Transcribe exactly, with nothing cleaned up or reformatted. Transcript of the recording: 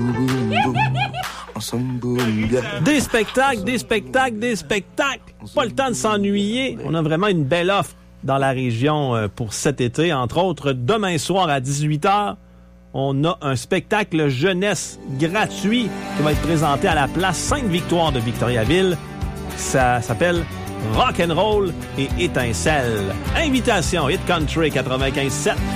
Des spectacles, des spectacles, des spectacles. Pas le temps de s'ennuyer. On a vraiment une belle offre dans la région pour cet été. Entre autres, demain soir à dix-huit heures, on a un spectacle jeunesse gratuit qui va être présenté à la place Sainte-Victoire de Victoriaville. Ça s'appelle Rock'n'Roll et Étincelle. Invitation Hit Country quatre-vingt-quinze sept.